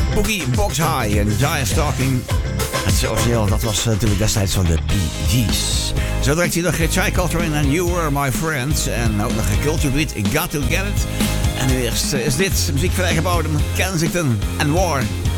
Boogie Box High en Giant Stalking. Het origineel, dat was natuurlijk destijds van de Bee Gees. Zo direct hier nog Chai Coltrane en You Were My Friends. En ook nog een Culture Beat, Got To Get It. En nu eerst is dit muziek van eigen bodem, Kensington and War.